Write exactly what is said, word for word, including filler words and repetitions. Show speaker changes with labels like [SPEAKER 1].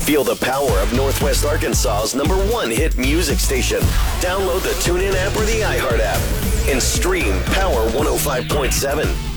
[SPEAKER 1] Feel the power of Northwest Arkansas's number one hit music station. Download the TuneIn app or the iHeart app and stream Power one oh five point seven.